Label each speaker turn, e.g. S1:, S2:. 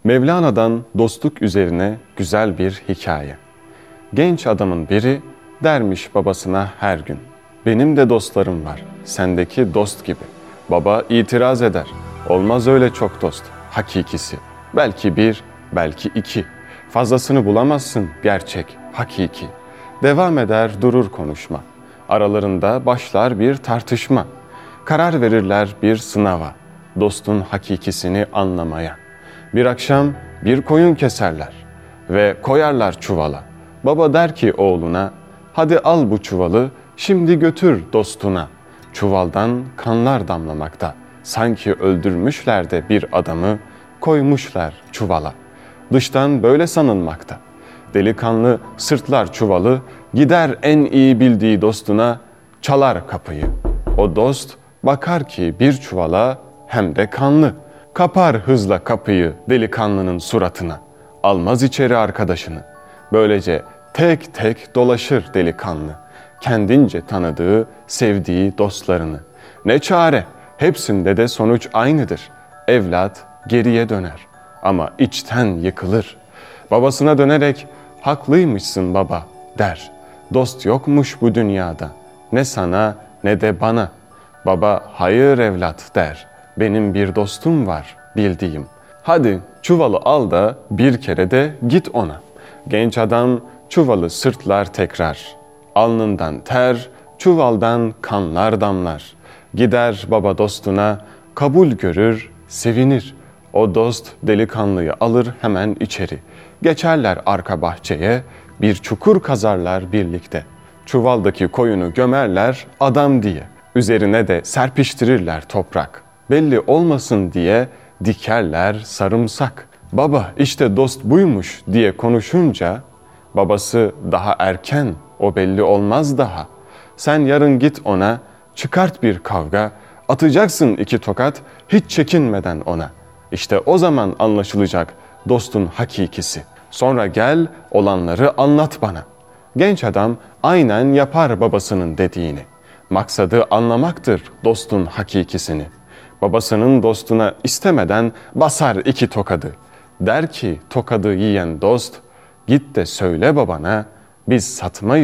S1: Mevlana'dan dostluk üzerine güzel bir hikaye. Genç adamın biri dermiş babasına her gün: "Benim de dostlarım var, sendeki dost gibi." Baba itiraz eder: "Olmaz öyle çok dost, hakikisi. Belki bir, belki iki. Fazlasını bulamazsın gerçek, hakiki." Devam eder durur konuşma. Aralarında başlar bir tartışma. Karar verirler bir sınava, dostun hakikisini anlamaya. Bir akşam bir koyun keserler ve koyarlar çuvala. Baba der ki oğluna: "Hadi al bu çuvalı, şimdi götür dostuna." Çuvaldan kanlar damlamakta. Sanki öldürmüşler de bir adamı, koymuşlar çuvala. Dıştan böyle sanılmakta. Delikanlı sırtlar çuvalı, gider en iyi bildiği dostuna, çalar kapıyı. O dost bakar ki bir çuvala, hem de kanlı. Kapar hızla kapıyı delikanlının suratına. Almaz içeri arkadaşını. Böylece tek tek dolaşır delikanlı, kendince tanıdığı, sevdiği dostlarını. Ne çare, hepsinde de sonuç aynıdır. Evlat geriye döner ama içten yıkılır. Babasına dönerek "Haklıymışsın baba," der. "Dost yokmuş bu dünyada, ne sana ne de bana." Baba "Hayır evlat," der. "Benim bir dostum var bildiğim. Hadi çuvalı al da bir kere de git ona." Genç adam çuvalı sırtlar tekrar. Alnından ter, çuvaldan kanlar damlar. Gider baba dostuna, kabul görür, sevinir. O dost delikanlıyı alır hemen içeri. Geçerler arka bahçeye, bir çukur kazarlar birlikte. Çuvaldaki koyunu gömerler adam diye. Üzerine de serpiştirirler toprak. Belli olmasın diye dikerler sarımsak. Baba işte dost buymuş diye konuşunca, babası daha erken, o belli olmaz daha. Sen yarın git ona, çıkart bir kavga, atacaksın iki tokat hiç çekinmeden ona. İşte o zaman anlaşılacak dostun hakikisi. Sonra gel olanları anlat bana. Genç adam aynen yapar babasının dediğini. Maksadı anlamaktır dostun hakikisini. Babasının dostuna istemeden basar iki tokadı. Der ki tokadı yiyen dost, "Git de söyle babana, biz satmayız."